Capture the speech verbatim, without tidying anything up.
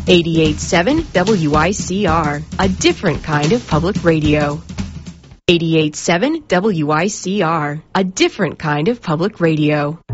eighty-eight point seven W I C R, a different kind of public radio. eighty-eight point seven W I C R, a different kind of public radio.